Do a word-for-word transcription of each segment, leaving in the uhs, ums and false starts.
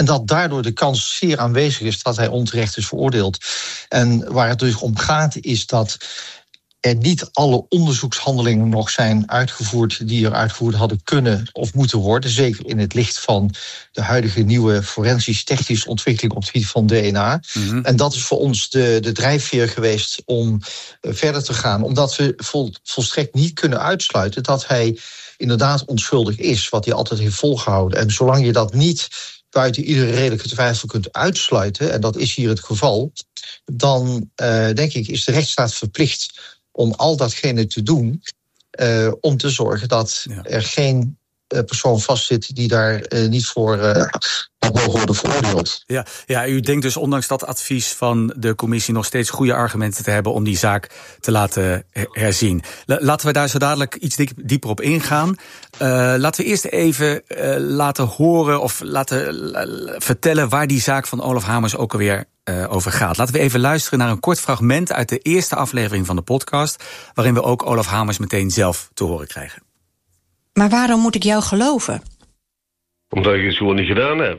En dat daardoor de kans zeer aanwezig is dat hij onterecht is veroordeeld. En waar het dus om gaat is dat er niet alle onderzoekshandelingen nog zijn uitgevoerd die er uitgevoerd hadden kunnen of moeten worden. Zeker in het licht van de huidige nieuwe forensisch-technische ontwikkeling op het gebied van D N A. Mm-hmm. En dat is voor ons de, de drijfveer geweest om uh, verder te gaan. Omdat we vol, volstrekt niet kunnen uitsluiten dat hij inderdaad onschuldig is, wat hij altijd heeft volgehouden. En zolang je dat niet buiten iedere redelijke twijfel kunt uitsluiten, en dat is hier het geval, dan uh, denk ik is de rechtsstaat verplicht om al datgene te doen, uh, om te zorgen dat ja. er geen uh, persoon vastzit die daar uh, niet voor uh, mogen worden veroordeeld. Ja, ja, u denkt dus ondanks dat advies van de commissie nog steeds goede argumenten te hebben om die zaak te laten herzien. Laten we daar zo dadelijk iets dieper op ingaan. Uh, laten we eerst even uh, laten horen of laten uh, vertellen waar die zaak van Olaf Hamers ook alweer Uh, over gaat. Laten we even luisteren naar een kort fragment uit de eerste aflevering van de podcast, waarin we ook Olaf Hamers meteen zelf te horen krijgen. Maar waarom moet ik jou geloven? Omdat ik het gewoon niet gedaan heb.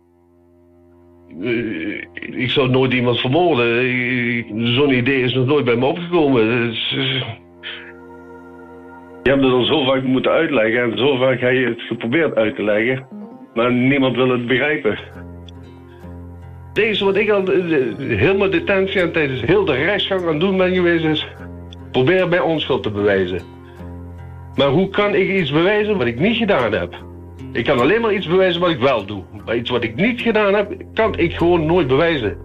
Ik zou nooit iemand vermoorden. Zo'n idee is nog nooit bij me opgekomen. Je hebt het al zo vaak moeten uitleggen en zo vaak heb je het geprobeerd uit te leggen, maar niemand wil het begrijpen. Deze wat ik al helemaal detentie en tijdens heel de rechtsgang aan het doen ben geweest is proberen mijn onschuld te bewijzen. Maar hoe kan ik iets bewijzen wat ik niet gedaan heb? Ik kan alleen maar iets bewijzen wat ik wel doe. Maar iets wat ik niet gedaan heb, kan ik gewoon nooit bewijzen.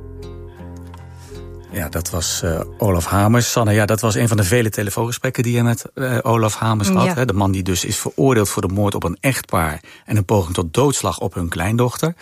Ja, dat was uh, Olaf Hamers. Sanne, ja, dat was een van de vele telefoongesprekken die je met uh, Olaf Hamers had. Ja. Hè? De man die dus is veroordeeld voor de moord op een echtpaar en een poging tot doodslag op hun kleindochter.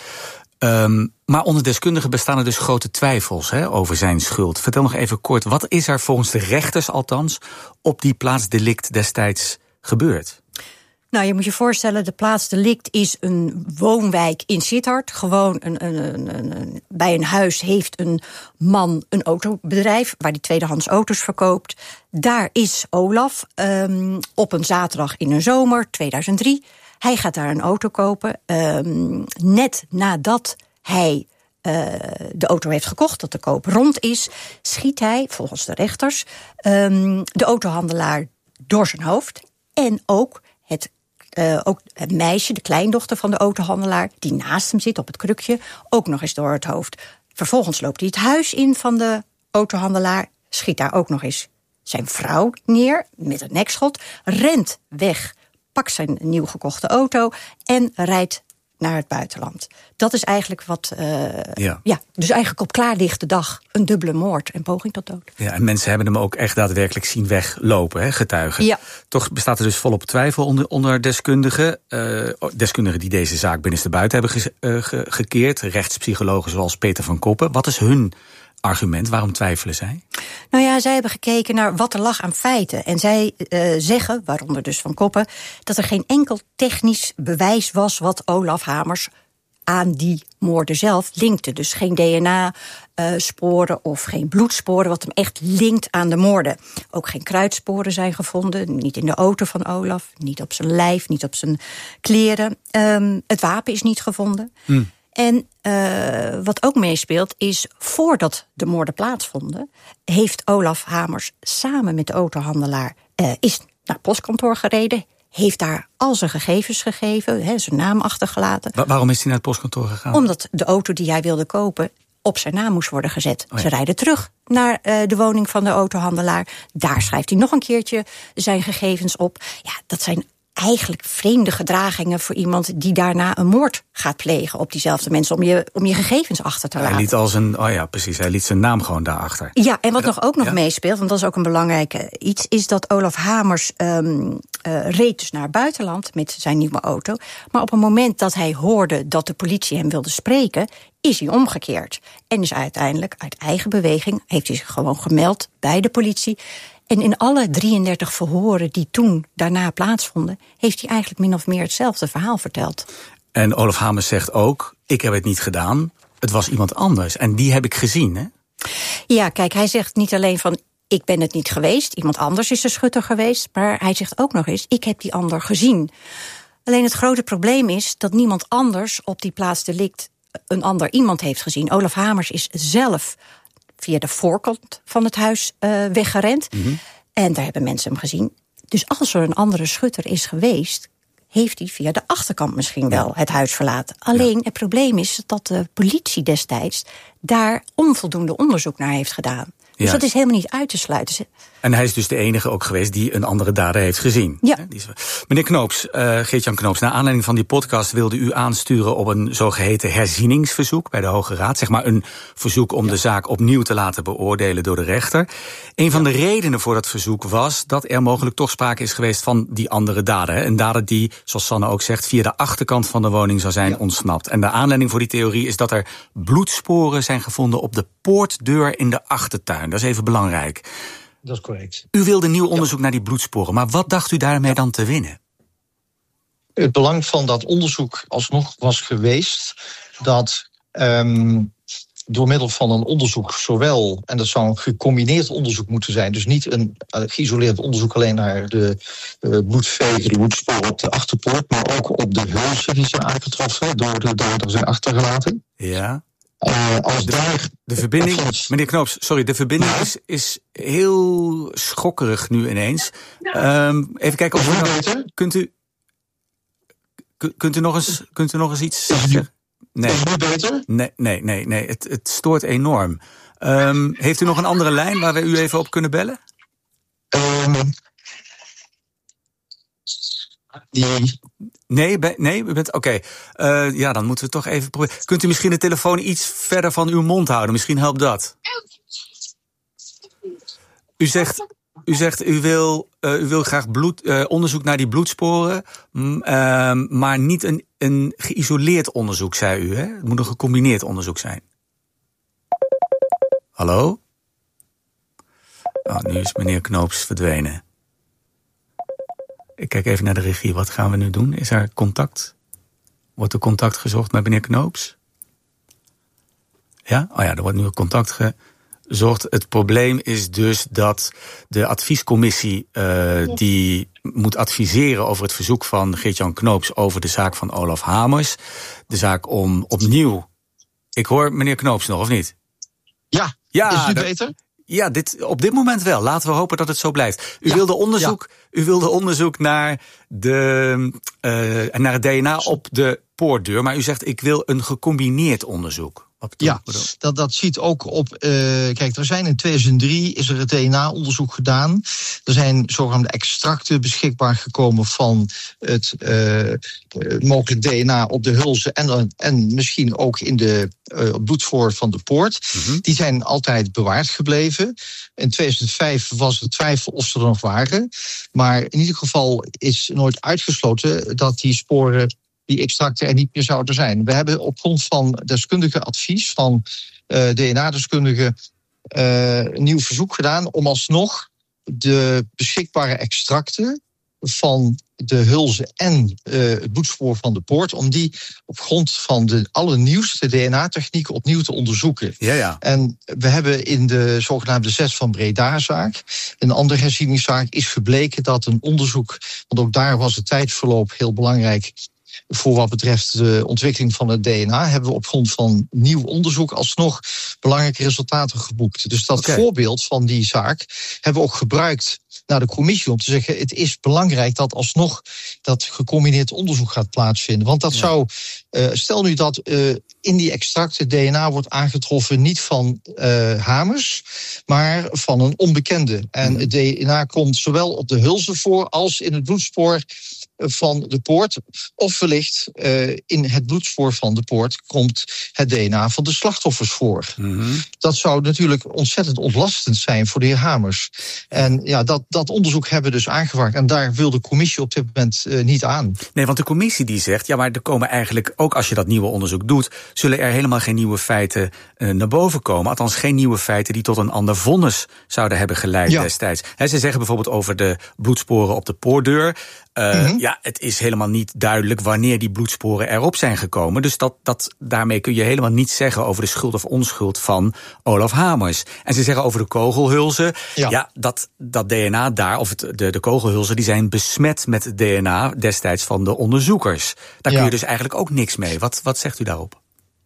Um, maar onder deskundigen bestaan er dus grote twijfels hè, over zijn schuld. Vertel nog even kort, wat is er volgens de rechters althans op die plaatsdelict destijds gebeurd? Nou, je moet je voorstellen, de plaatsdelict is een woonwijk in Sittard. Gewoon een, een, een, een, bij een huis heeft een man een autobedrijf waar hij tweedehands auto's verkoopt. Daar is Olaf um, op een zaterdag in een zomer, tweeduizend drie. Hij gaat daar een auto kopen. Um, net nadat hij uh, de auto heeft gekocht, dat de koop rond is, schiet hij, volgens de rechters, um, de autohandelaar door zijn hoofd. En ook het, uh, ook het meisje, de kleindochter van de autohandelaar, die naast hem zit op het krukje, ook nog eens door het hoofd. Vervolgens loopt hij het huis in van de autohandelaar, schiet daar ook nog eens zijn vrouw neer met een nekschot, rent weg, pakt zijn nieuw gekochte auto en rijdt naar het buitenland. Dat is eigenlijk wat, uh, ja. ja, dus eigenlijk op klaarlichte dag een dubbele moord en poging tot dood. Ja, en mensen hebben hem ook echt daadwerkelijk zien weglopen, hè, getuigen. Ja. Toch bestaat er dus volop twijfel onder, onder deskundigen. Uh, deskundigen die deze zaak binnenstebuiten hebben ge, uh, ge, gekeerd. Rechtspsychologen zoals Peter van Koppen. Wat is hun argument? Waarom twijfelen zij? Nou ja, zij hebben gekeken naar wat er lag aan feiten. En zij uh, zeggen, waaronder dus Van Koppen, dat er geen enkel technisch bewijs was wat Olaf Hamers aan die moorden zelf linkte. Dus geen D N A-sporen uh, of geen bloedsporen wat hem echt linkt aan de moorden. Ook geen kruidsporen zijn gevonden, niet in de auto van Olaf, niet op zijn lijf, niet op zijn kleren. Um, het wapen is niet gevonden. Hmm. En uh, wat ook meespeelt is, voordat de moorden plaatsvonden, heeft Olaf Hamers samen met de autohandelaar uh, is naar het postkantoor gereden, heeft daar al zijn gegevens gegeven, he, zijn naam achtergelaten. Wa- waarom is hij naar het postkantoor gegaan? Omdat de auto die hij wilde kopen op zijn naam moest worden gezet. Oh ja. Ze rijden terug naar uh, de woning van de autohandelaar. Daar schrijft hij nog een keertje zijn gegevens op. Ja, dat zijn eigenlijk vreemde gedragingen voor iemand die daarna een moord gaat plegen op diezelfde mensen, om je, om je gegevens achter te laten. Hij liet al zijn, oh ja, precies, hij liet zijn naam gewoon daarachter. Ja, en wat nog ook nog ja. meespeelt, want dat is ook een belangrijk iets, is dat Olaf Hamers um, uh, reed dus naar het buitenland met zijn nieuwe auto. Maar op het moment dat hij hoorde dat de politie hem wilde spreken, is hij omgekeerd. En is uiteindelijk uit eigen beweging, heeft hij zich gewoon gemeld bij de politie. En in alle drieëndertig verhoren die toen daarna plaatsvonden, heeft hij eigenlijk min of meer hetzelfde verhaal verteld. En Olaf Hamers zegt ook, ik heb het niet gedaan, het was iemand anders. En die heb ik gezien, hè? Ja, kijk, hij zegt niet alleen van, ik ben het niet geweest, iemand anders is de schutter geweest, maar hij zegt ook nog eens, ik heb die ander gezien. Alleen het grote probleem is dat niemand anders op die plaatsdelict een ander iemand heeft gezien. Olaf Hamers is zelf via de voorkant van het huis uh, weggerend. Mm-hmm. En daar hebben mensen hem gezien. Dus als er een andere schutter is geweest, heeft hij via de achterkant misschien wel ja. het huis verlaten. Alleen ja. het probleem is dat de politie destijds daar onvoldoende onderzoek naar heeft gedaan. Dus ja. dat is helemaal niet uit te sluiten. En hij is dus de enige ook geweest die een andere dader heeft gezien. Ja. Meneer Knoops, uh, Geert-Jan Knoops, naar aanleiding van die podcast wilde u aansturen op een zogeheten herzieningsverzoek bij de Hoge Raad. Zeg maar een verzoek om ja. de zaak opnieuw te laten beoordelen door de rechter. Een van ja. de redenen voor dat verzoek was dat er mogelijk toch sprake is geweest van die andere dader. Hè? Een dader die, zoals Sanne ook zegt, via de achterkant van de woning zou zijn ja. ontsnapt. En de aanleiding voor die theorie is dat er bloedsporen zijn gevonden op de poortdeur in de achtertuin. Dat is even belangrijk. Dat is correct. U wilde nieuw onderzoek ja. naar die bloedsporen, maar wat dacht u daarmee ja. dan te winnen? Het belang van dat onderzoek alsnog was geweest dat um, door middel van een onderzoek zowel, en dat zou een gecombineerd onderzoek moeten zijn, dus niet een uh, geïsoleerd onderzoek alleen naar de uh, bloedvegen, de bloedsporen op de achterpoort, maar ook op de hulzen die zijn aangetroffen, door de dader zijn achtergelaten. Ja. Uh, als de, daar, de verbinding, meneer Knoops, sorry, de verbinding ja. is, is heel schokkerig nu ineens. Um, even kijken of u nog, kunt u kunt u nog eens kunt u nog eens iets zeggen? Nee. Is het nu beter? Nee, nee, nee, nee. Het, het stoort enorm. Um, heeft u nog een andere lijn waar we u even op kunnen bellen? Um, die. Nee, be, nee, u bent oké. Okay. Uh, ja, dan moeten we toch even proberen. Kunt u misschien de telefoon iets verder van uw mond houden? Misschien helpt dat. U zegt, u zegt, u wil, uh, u wil graag bloed, uh, onderzoek naar die bloedsporen, m, uh, maar niet een, een geïsoleerd onderzoek, zei u, hè? Het moet een gecombineerd onderzoek zijn. Hallo? Oh, nu is meneer Knoops verdwenen. Ik kijk even naar de regie. Wat gaan we nu doen? Is er contact? Wordt er contact gezocht met meneer Knoops? Ja? Oh ja, er wordt nu contact gezocht. Het probleem is dus dat de adviescommissie uh, die moet adviseren over het verzoek van Geert-Jan Knoops over de zaak van Olaf Hamers. De zaak om opnieuw. Ik hoor meneer Knoops nog, of niet? Ja, ja is het nu de, beter? Ja, dit, op dit moment wel. Laten we hopen dat het zo blijft. U, ja, wilde, onderzoek, ja. u wilde onderzoek naar, de, uh, naar het D N A op de poortdeur. Maar u zegt, ik wil een gecombineerd onderzoek. Wat ja, dat, dat ziet ook op. Uh, kijk, er zijn in tweeduizend drie is er het D N A-onderzoek gedaan. Er zijn zogenaamde extracten beschikbaar gekomen van het uh, mogelijk D N A op de hulzen en, en misschien ook in de uh, bloedvoor van de poort. Mm-hmm. Die zijn altijd bewaard gebleven. In tweeduizend vijf was er twijfel of ze er nog waren. Maar in ieder geval is nooit uitgesloten dat die sporen, die extracten er niet meer zouden zijn. We hebben op grond van deskundige advies van uh, D N A-deskundigen uh, een nieuw verzoek gedaan om alsnog de beschikbare extracten van de hulzen en uh, het bloedspoor van de poort, om die op grond van de allernieuwste D N A-technieken opnieuw te onderzoeken. Ja, ja. En we hebben in de zogenaamde zes van Breda-zaak, een andere herzieningszaak, is gebleken dat een onderzoek, want ook daar was het tijdverloop heel belangrijk voor wat betreft de ontwikkeling van het D N A, hebben we op grond van nieuw onderzoek alsnog belangrijke resultaten geboekt. Dus dat okay. voorbeeld van die zaak hebben we ook gebruikt naar de commissie om te zeggen, het is belangrijk dat alsnog dat gecombineerd onderzoek gaat plaatsvinden. Want dat ja. zou, uh, stel nu dat uh, in die extracten D N A wordt aangetroffen niet van uh, Hamers, maar van een onbekende. En het D N A komt zowel op de hulzen voor als in het bloedspoor van de poort, of wellicht uh, in het bloedspoor van de poort komt het D N A van de slachtoffers voor. Mm-hmm. Dat zou natuurlijk ontzettend ontlastend zijn voor de heer Hamers. En ja, dat, dat onderzoek hebben we dus aangevraagd. En daar wil de commissie op dit moment uh, niet aan. Nee, want de commissie die zegt, ja, maar er komen eigenlijk, ook als je dat nieuwe onderzoek doet, zullen er helemaal geen nieuwe feiten uh, naar boven komen. Althans, geen nieuwe feiten die tot een ander vonnis zouden hebben geleid ja. destijds. He, ze zeggen bijvoorbeeld over de bloedsporen op de poortdeur. Uh, mm-hmm. Ja, het is helemaal niet duidelijk wanneer die bloedsporen erop zijn gekomen. Dus dat, dat, daarmee kun je helemaal niets zeggen over de schuld of onschuld van Olaf Hamers. En ze zeggen over de kogelhulzen, ja, ja dat, dat D N A daar, of het, de, de kogelhulzen, die zijn besmet met het D N A destijds van de onderzoekers. Daar ja. kun je dus eigenlijk ook niks mee. Wat, wat zegt u daarop?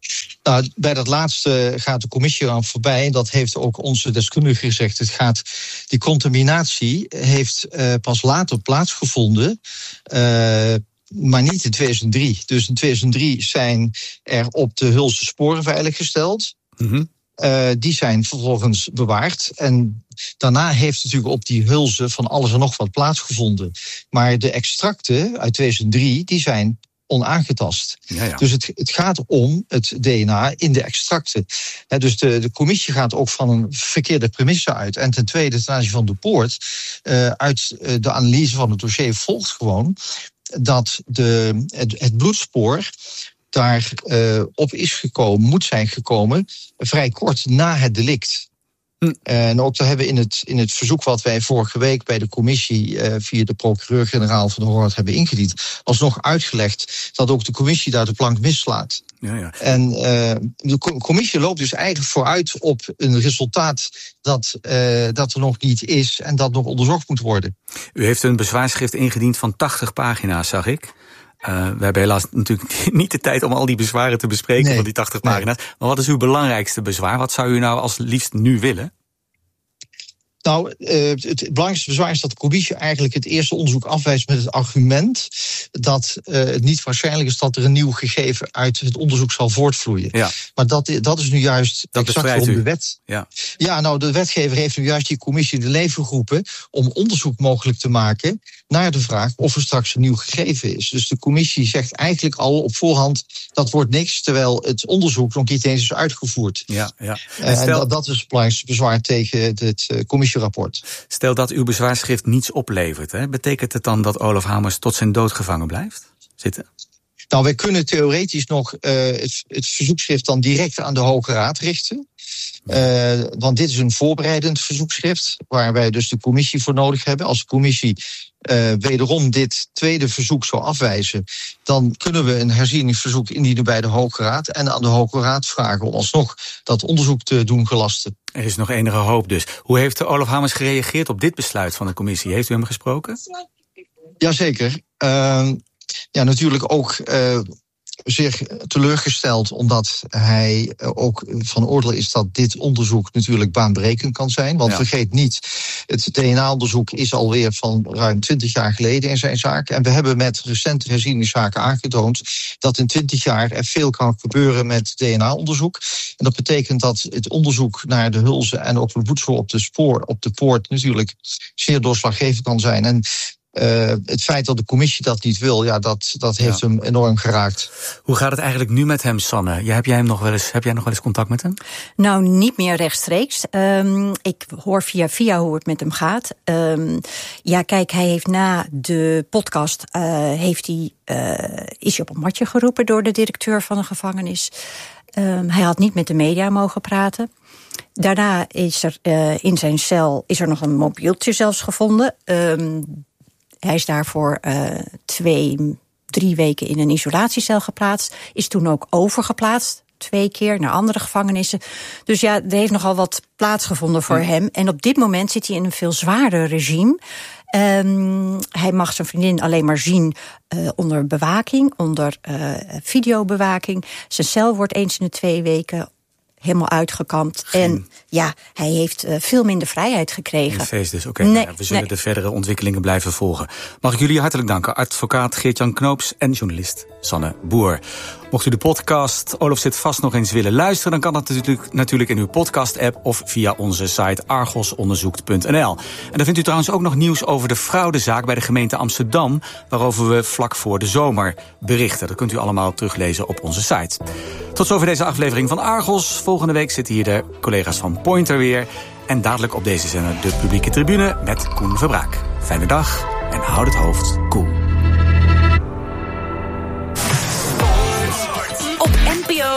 Nou, bij dat laatste gaat de commissie eraan voorbij. Dat heeft ook onze deskundige gezegd. Het gaat, die contaminatie heeft uh, pas later plaatsgevonden, uh, maar niet in tweeduizend drie. Dus in tweeduizend drie zijn er op de Hulse sporen veiliggesteld. Mm-hmm. Uh, die zijn vervolgens bewaard. En daarna heeft natuurlijk op die Hulse van alles en nog wat plaatsgevonden. Maar de extracten uit tweeduizend drie, die zijn onaangetast. Ja, ja. Dus het, het gaat om het D N A in de extracten. He, dus de, de commissie gaat ook van een verkeerde premisse uit. En ten tweede, ten aanzien van de poort, uh, uit de analyse van het dossier volgt gewoon dat de, het, het bloedspoor daar uh, op is gekomen, moet zijn gekomen, vrij kort na het delict. Hm. En ook daar hebben we in het, in het verzoek wat wij vorige week bij de commissie uh, via de procureur-generaal van de Hoorn hebben ingediend, alsnog uitgelegd dat ook de commissie daar de plank mislaat. Ja, ja. En uh, de commissie loopt dus eigenlijk vooruit op een resultaat dat, uh, dat er nog niet is en dat nog onderzocht moet worden. U heeft een bezwaarschrift ingediend van tachtig pagina's, zag ik. Uh, we hebben helaas natuurlijk niet de tijd om al die bezwaren te bespreken nee, van die tachtig pagina's. Nee. Maar wat is uw belangrijkste bezwaar? Wat zou u nou als liefst nu willen? Nou, uh, het, het belangrijkste bezwaar is dat de commissie eigenlijk het eerste onderzoek afwijst met het argument dat uh, het niet waarschijnlijk is dat er een nieuw gegeven uit het onderzoek zal voortvloeien. Ja. Maar dat, dat is nu juist dat exact waarom de wet. Ja. ja, nou, de wetgever heeft nu juist die commissie in de leven geroepen om onderzoek mogelijk te maken naar de vraag of er straks een nieuw gegeven is. Dus de commissie zegt eigenlijk al op voorhand dat wordt niks, terwijl het onderzoek nog niet eens is uitgevoerd. Ja, ja. En, stel, en dat, dat is het belangrijkste bezwaar tegen het uh, commissierapport. Stel dat uw bezwaarschrift niets oplevert, hè? Betekent het dan dat Olaf Hamers tot zijn dood gevangen blijft zitten? Nou, wij kunnen theoretisch nog uh, het, het verzoekschrift dan direct aan de Hoge Raad richten. Uh, want dit is een voorbereidend verzoekschrift, waar wij dus de commissie voor nodig hebben. Als de commissie uh, wederom dit tweede verzoek zou afwijzen, dan kunnen we een herzieningsverzoek indienen bij de Hoge Raad en aan de Hoge Raad vragen om alsnog dat onderzoek te doen gelasten. Er is nog enige hoop dus. Hoe heeft Olaf Hamers gereageerd op dit besluit van de commissie? Heeft u hem gesproken? Jazeker. Uh, ja, natuurlijk ook uh, zeer teleurgesteld, omdat hij ook van oordeel is dat dit onderzoek natuurlijk baanbrekend kan zijn. Want ja. vergeet niet, het D N A-onderzoek is alweer van ruim twintig jaar geleden in zijn zaak. En we hebben met recente herzieningszaken aangetoond dat in twintig jaar er veel kan gebeuren met D N A-onderzoek. En dat betekent dat het onderzoek naar de Hulse en ook het voedsel op de spoor, op de poort natuurlijk zeer doorslaggevend kan zijn. En Uh, het feit dat de commissie dat niet wil, ja, dat, dat heeft ja. hem enorm geraakt. Hoe gaat het eigenlijk nu met hem, Sanne? Ja, heb jij hem nog wel eens, heb jij nog wel eens contact met hem? Nou, niet meer rechtstreeks. Um, ik hoor via via hoe het met hem gaat. Um, ja, kijk, hij heeft na de podcast uh, heeft hij, uh, is hij op een matje geroepen door de directeur van de gevangenis. Um, hij had niet met de media mogen praten. Daarna is er uh, in zijn cel is er nog een mobieltje zelfs gevonden. Um, Hij is daarvoor uh, twee, drie weken in een isolatiecel geplaatst. Is toen ook overgeplaatst, twee keer, naar andere gevangenissen. Dus ja, er heeft nogal wat plaatsgevonden voor ja. hem. En op dit moment zit hij in een veel zwaarder regime. Um, hij mag zijn vriendin alleen maar zien uh, onder bewaking, onder uh, videobewaking. Zijn cel wordt eens in de twee weken helemaal uitgekampt. Geen... En ja, hij heeft uh, veel minder vrijheid gekregen. Geen feest dus, oké. Okay. Nee, ja, we zullen nee. de verdere ontwikkelingen blijven volgen. Mag ik jullie hartelijk danken. Advocaat Geert-Jan Knoops en journalist Sanne Boer. Mocht u de podcast Olaf zit vast nog eens willen luisteren, dan kan dat natuurlijk, natuurlijk in uw podcast-app of via onze site argos onderzoekt punt n l. En dan vindt u trouwens ook nog nieuws over de fraudezaak bij de gemeente Amsterdam, waarover we vlak voor de zomer berichten. Dat kunt u allemaal teruglezen op onze site. Tot zover deze aflevering van Argos. Volgende week zitten hier de collega's van Pointer weer. En dadelijk op deze zender de publieke tribune met Koen Verbraak. Fijne dag en houd het hoofd koel. Op N P O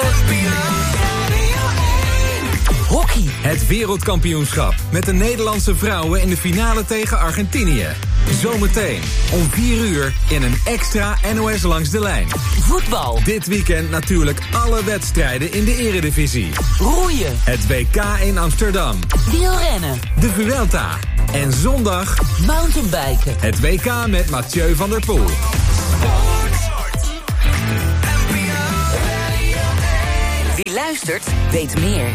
Hockey. Het wereldkampioenschap met de Nederlandse vrouwen in de finale tegen Argentinië. Zometeen om vier uur in een extra N O S Langs de Lijn. Voetbal. Dit weekend natuurlijk alle wedstrijden in de eredivisie. Roeien. Het W K in Amsterdam. Wielrennen. De Vuelta. En zondag mountainbiken. Het W K met Mathieu van der Poel. Wie luistert, weet meer.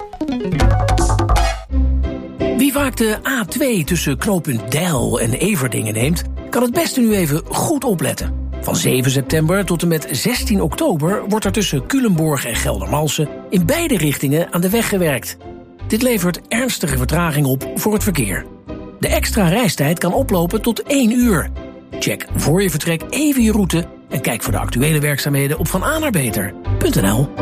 Wie vaak de A twee tussen knooppunt Deil en Everdingen neemt, kan het beste nu even goed opletten. Van zeven september tot en met zestien oktober wordt er tussen Culemborg en Geldermalsen in beide richtingen aan de weg gewerkt. Dit levert ernstige vertraging op voor het verkeer. De extra reistijd kan oplopen tot één uur. Check voor je vertrek even je route en kijk voor de actuele werkzaamheden op van A naar beter punt n l.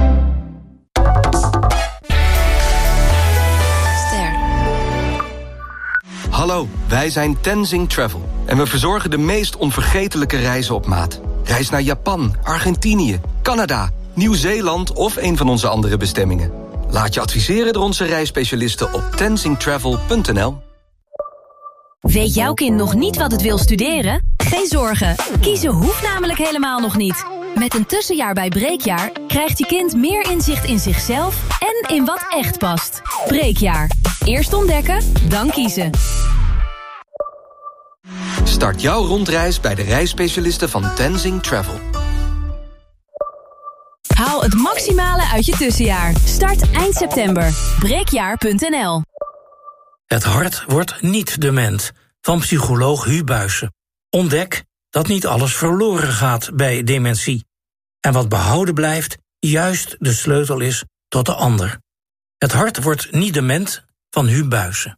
Hallo, wij zijn Tenzing Travel en we verzorgen de meest onvergetelijke reizen op maat. Reis naar Japan, Argentinië, Canada, Nieuw-Zeeland of een van onze andere bestemmingen. Laat je adviseren door onze reisspecialisten op tenzing travel punt n l. Weet jouw kind nog niet wat het wil studeren? Geen zorgen, kiezen hoeft namelijk helemaal nog niet. Met een tussenjaar bij Breekjaar krijgt je kind meer inzicht in zichzelf en in wat echt past. Breekjaar. Eerst ontdekken, dan kiezen. Start jouw rondreis bij de reisspecialisten van Tenzing Travel. Haal het maximale uit je tussenjaar. Start eind september. breekjaar punt n l. Het hart wordt niet dement, van psycholoog Huub Buijsen. Ontdek dat niet alles verloren gaat bij dementie. En wat behouden blijft, juist de sleutel is tot de ander. Het hart wordt niet dement, van Huub Buijsen.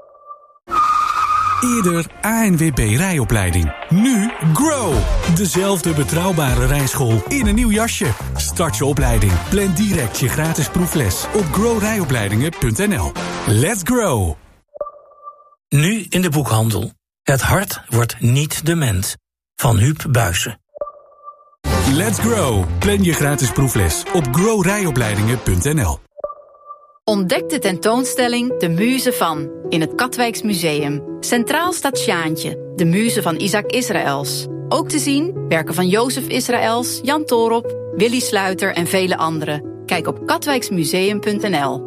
Eerder A N W B rijopleiding. Nu Grow. Dezelfde betrouwbare rijschool in een nieuw jasje. Start je opleiding. Plan direct je gratis proefles op grow rijopleidingen punt n l. Let's grow. Nu in de boekhandel. Het hart wordt niet dement, van Huub Buijsen. Let's grow. Plan je gratis proefles op grow rijopleidingen punt n l. Ontdek de tentoonstelling De Muze van in het Katwijks Museum. Centraal staat Sjaantje, de muze van Isaac Israëls. Ook te zien werken van Jozef Israëls, Jan Toorop, Willy Sluiter en vele anderen. Kijk op katwijksmuseum punt n l.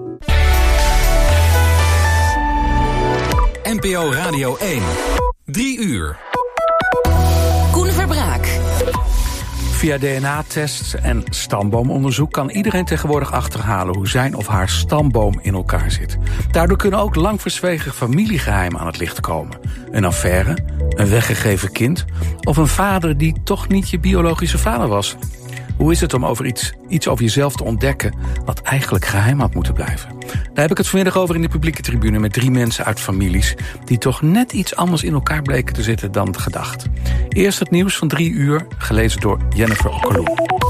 N P O Radio één. Drie uur. Koen Verbraak. Via D N A-tests en stamboomonderzoek kan iedereen tegenwoordig achterhalen hoe zijn of haar stamboom in elkaar zit. Daardoor kunnen ook lang verzwegen familiegeheimen aan het licht komen. Een affaire, een weggegeven kind of een vader die toch niet je biologische vader was. Hoe is het om over iets, iets over jezelf te ontdekken wat eigenlijk geheim had moeten blijven? Daar heb ik het vanmiddag over in de publieke tribune met drie mensen uit families die toch net iets anders in elkaar bleken te zitten dan gedacht. Eerst het nieuws van drie uur, gelezen door Jennifer Okkeloen.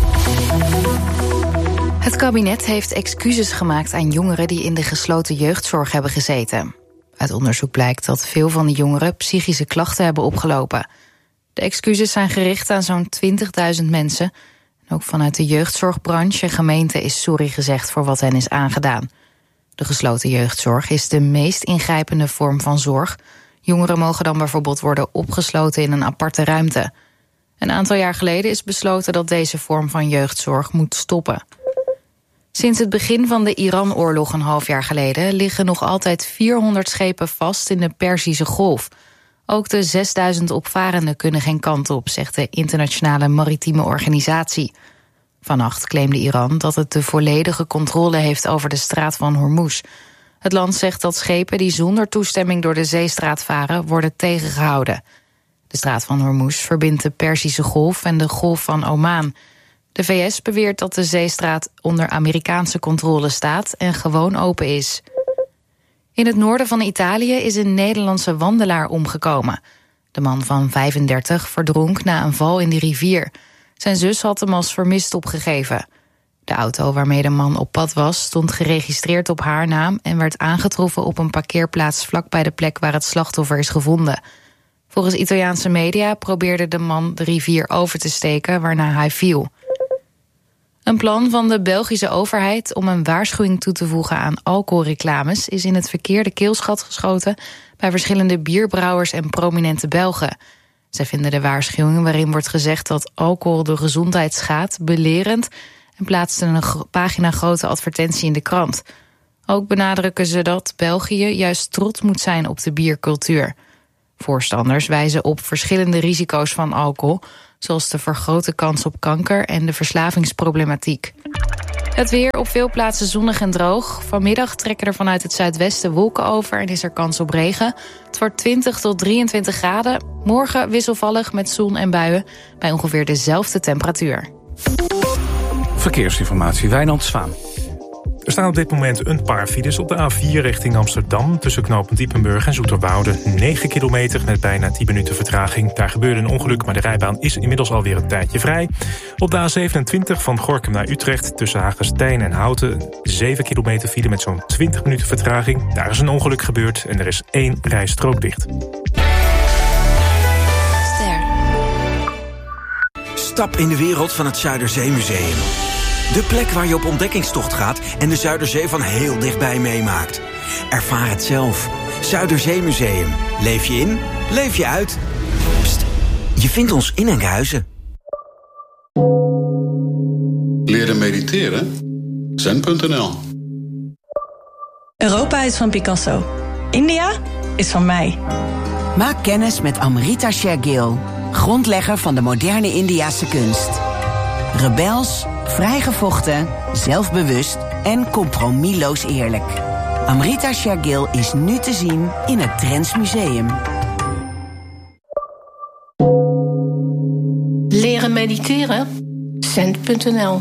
Het kabinet heeft excuses gemaakt aan jongeren die in de gesloten jeugdzorg hebben gezeten. Uit onderzoek blijkt dat veel van die jongeren psychische klachten hebben opgelopen. De excuses zijn gericht aan zo'n twintigduizend mensen. Ook vanuit de jeugdzorgbranche en gemeente is sorry gezegd voor wat hen is aangedaan. De gesloten jeugdzorg is de meest ingrijpende vorm van zorg. Jongeren mogen dan bijvoorbeeld worden opgesloten in een aparte ruimte. Een aantal jaar geleden is besloten dat deze vorm van jeugdzorg moet stoppen. Sinds het begin van de Iran-oorlog een half jaar geleden liggen nog altijd vierhonderd schepen vast in de Perzische Golf. Ook de zesduizend opvarenden kunnen geen kant op, zegt de Internationale Maritieme Organisatie. Vannacht claimde Iran dat het de volledige controle heeft over de straat van Hormuz. Het land zegt dat schepen die zonder toestemming door de zeestraat varen worden tegengehouden. De straat van Hormuz verbindt de Perzische Golf en de Golf van Oman. De V S beweert dat de zeestraat onder Amerikaanse controle staat en gewoon open is. In het noorden van Italië is een Nederlandse wandelaar omgekomen. De man van vijfendertig verdronk na een val in de rivier. Zijn zus had hem als vermist opgegeven. De auto waarmee de man op pad was stond geregistreerd op haar naam en werd aangetroffen op een parkeerplaats vlakbij de plek waar het slachtoffer is gevonden. Volgens Italiaanse media probeerde de man de rivier over te steken, waarna hij viel. Een plan van de Belgische overheid om een waarschuwing toe te voegen aan alcoholreclames is in het verkeerde keelgat geschoten bij verschillende bierbrouwers en prominente Belgen. Zij vinden de waarschuwing waarin wordt gezegd dat alcohol de gezondheid schaadt belerend en plaatsten een pagina-grote advertentie in de krant. Ook benadrukken ze dat België juist trots moet zijn op de biercultuur. Voorstanders wijzen op verschillende risico's van alcohol, zoals de vergrote kans op kanker en de verslavingsproblematiek. Het weer op veel plaatsen zonnig en droog. Vanmiddag trekken er vanuit het zuidwesten wolken over en is er kans op regen. Het wordt twintig tot drieëntwintig graden. Morgen wisselvallig met zon en buien bij ongeveer dezelfde temperatuur. Verkeersinformatie, Wijnand Zwaan. Er staan op dit moment een paar files op de A vier richting Amsterdam, tussen knooppunt Diepenburg en Zoeterwoude. negen kilometer met bijna tien minuten vertraging. Daar gebeurde een ongeluk, maar de rijbaan is inmiddels alweer een tijdje vrij. Op de A zevenentwintig van Gorinchem naar Utrecht, tussen Hagestein en Houten, zeven kilometer file met zo'n twintig minuten vertraging. Daar is een ongeluk gebeurd en er is één rijstrook dicht. Stap in de wereld van het Zuiderzeemuseum. De plek waar je op ontdekkingstocht gaat en de Zuiderzee van heel dichtbij meemaakt. Ervaar het zelf. Zuiderzeemuseum. Leef je in, leef je uit. Pst, je vindt ons in Enkhuizen. Leren mediteren? zen punt n l. Europa is van Picasso. India is van mij. Maak kennis met Amrita Shergill, grondlegger van de moderne Indiase kunst. Rebels, vrijgevochten, zelfbewust en compromisloos eerlijk. Amrita Shergill is nu te zien in het Drents Museum. Leren mediteren? zen punt n l.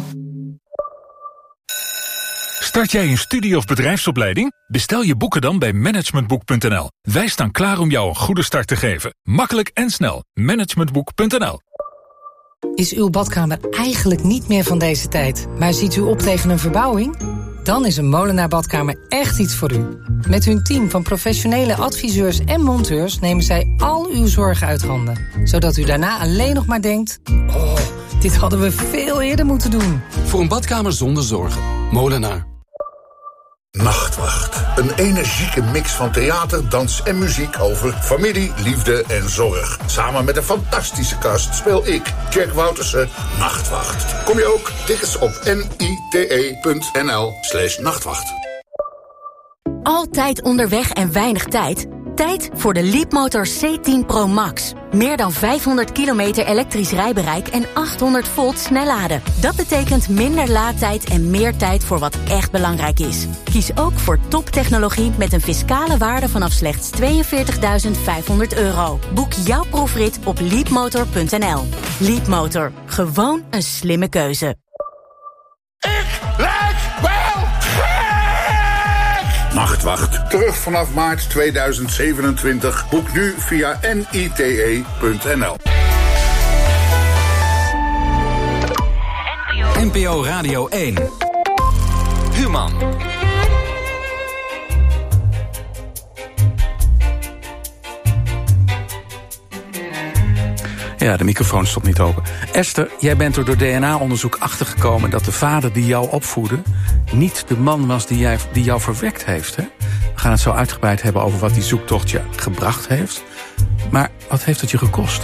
Start jij een studie- of bedrijfsopleiding? Bestel je boeken dan bij managementboek punt n l. Wij staan klaar om jou een goede start te geven. Makkelijk en snel. managementboek punt n l. Is uw badkamer eigenlijk niet meer van deze tijd, maar ziet u op tegen een verbouwing? Dan is een Molenaar Badkamer echt iets voor u. Met hun team van professionele adviseurs en monteurs nemen zij al uw zorgen uit handen. Zodat u daarna alleen nog maar denkt, oh, dit hadden we veel eerder moeten doen. Voor een badkamer zonder zorgen. Molenaar. Nachtwacht. Een energieke mix van theater, dans en muziek over familie, liefde en zorg. Samen met een fantastische cast speel ik, Jack Woutersen, Nachtwacht. Kom je ook? Tickets op nite punt n l slash nachtwacht. Altijd onderweg en weinig tijd? Tijd voor de Leapmotor C tien Pro Max. Meer dan vijfhonderd kilometer elektrisch rijbereik en achthonderd volt snelladen. Dat betekent minder laadtijd en meer tijd voor wat echt belangrijk is. Kies ook voor toptechnologie met een fiscale waarde vanaf slechts tweeënveertigduizend vijfhonderd euro. Boek jouw proefrit op leapmotor punt n l. Leapmotor. Gewoon een slimme keuze. Ik lijk wel gek! Nachtwacht. Terug vanaf maart tweeduizend zevenentwintig. Boek nu via nite punt n l. N P O Radio één. Human. Ja, de microfoon stond niet open. Esther, jij bent er door D N A-onderzoek achtergekomen dat de vader die jou opvoedde niet de man was die, jij, die jou verwekt heeft. Hè? We gaan het zo uitgebreid hebben over wat die zoektocht je gebracht heeft. Maar wat heeft het je gekost?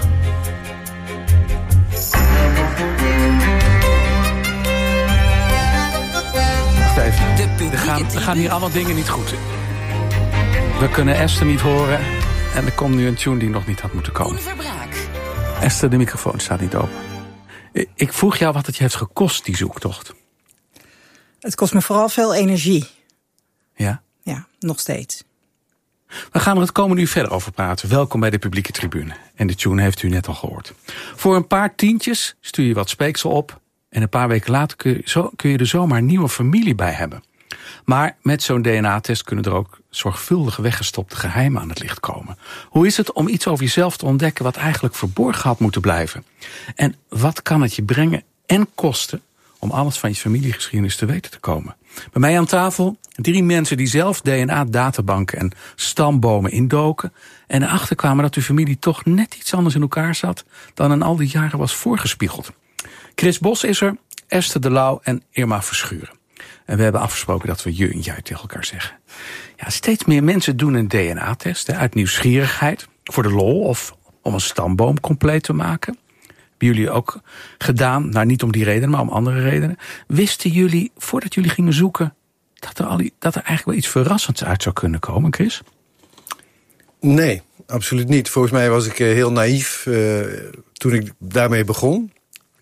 Wacht even. Er gaan, er gaan hier allemaal dingen niet goed. We kunnen Esther niet horen. En er komt nu een tune die nog niet had moeten komen. Esther, de microfoon staat niet open. Ik vroeg jou wat het je heeft gekost, die zoektocht. Het kost me vooral veel energie. Ja? Ja, nog steeds. We gaan er het komende uur verder over praten. Welkom bij de publieke tribune. En de tune heeft u net al gehoord. Voor een paar tientjes stuur je wat speeksel op. En een paar weken later kun je, zo, kun je er zomaar een nieuwe familie bij hebben. Maar met zo'n D N A-test kunnen er ook zorgvuldig weggestopte geheimen aan het licht komen. Hoe is het om iets over jezelf te ontdekken wat eigenlijk verborgen had moeten blijven? En wat kan het je brengen en kosten om alles van je familiegeschiedenis te weten te komen? Bij mij aan tafel drie mensen die zelf D N A-databanken en stambomen indoken en erachter kwamen dat uw familie toch net iets anders in elkaar zat dan in al die jaren was voorgespiegeld. Chris Bos is er, Esther de Lauw en Irma Verschuren. En we hebben afgesproken dat we je en jij tegen elkaar zeggen. Ja, steeds meer mensen doen een D N A-test uit nieuwsgierigheid, voor de lol of om een stamboom compleet te maken. Hebben jullie ook gedaan, nou niet om die reden, maar om andere redenen. Wisten jullie, voordat jullie gingen zoeken, dat er, al, dat er eigenlijk wel iets verrassends uit zou kunnen komen, Chris? Nee, absoluut niet. Volgens mij was ik uh, heel naïef uh, toen ik daarmee begon.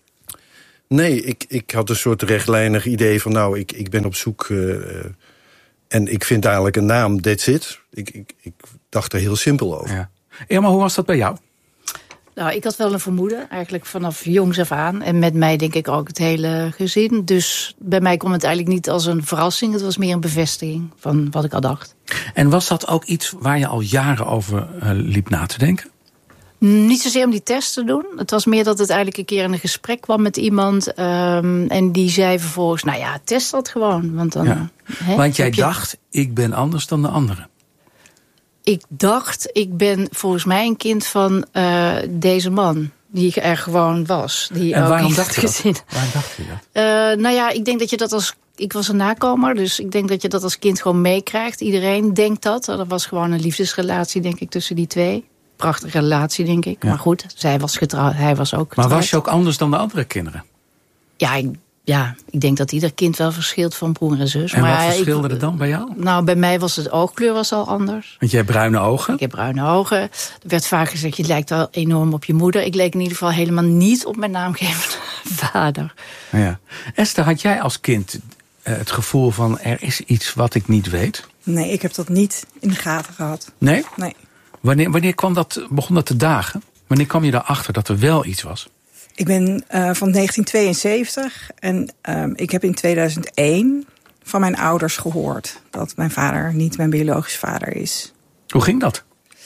Nee, ik, ik had een soort rechtlijnig idee van... nou, ik, ik ben op zoek uh, en ik vind eigenlijk een naam, that's it. Ik, ik, ik dacht er heel simpel over. Ja. Ja, maar hoe was dat bij jou? Nou, ik had wel een vermoeden, eigenlijk vanaf jongs af aan. En met mij denk ik ook het hele gezin. Dus bij mij kwam het eigenlijk niet als een verrassing. Het was meer een bevestiging van wat ik al dacht. En was dat ook iets waar je al jaren over uh, liep na te denken? Niet zozeer om die test te doen. Het was meer dat het eigenlijk een keer in een gesprek kwam met iemand. Um, en die zei vervolgens, nou ja, test dat gewoon. Want, dan, ja. hè, want jij je... dacht, ik ben anders dan de anderen. Ik dacht, ik ben volgens mij een kind van uh, deze man. Die er gewoon was. Die en ook waarom in dacht je het dat? gezin... Waarom dacht je dat? Uh, nou ja, ik denk dat je dat als... Ik was een nakomer, dus ik denk dat je dat als kind gewoon meekrijgt. Iedereen denkt dat. Er was gewoon een liefdesrelatie, denk ik, tussen die twee. Prachtige relatie, denk ik. Ja. Maar goed, zij was getrouwd, hij was ook getrouwd. Maar was je ook anders dan de andere kinderen? Ja, ik, ja, ik denk dat ieder kind wel verschilt van broer en zus. En maar wat ja, verschilde ik, er dan bij jou? Nou, bij mij was het oogkleur was al anders. Want jij hebt bruine ogen? Ik heb bruine ogen. Er werd vaak gezegd, je lijkt wel enorm op je moeder. Ik leek in ieder geval helemaal niet op mijn naamgevende vader. Ja. Esther, had jij als kind uh, het gevoel van... er is iets wat ik niet weet? Nee, ik heb dat niet in de gaten gehad. Nee? Nee. Wanneer, wanneer kwam dat, begon dat te dagen? Wanneer kwam je erachter dat er wel iets was? Ik ben uh, van negentien tweeënzeventig en um, ik heb in tweeduizend één van mijn ouders gehoord... dat mijn vader niet mijn biologische vader is. Hoe ging dat?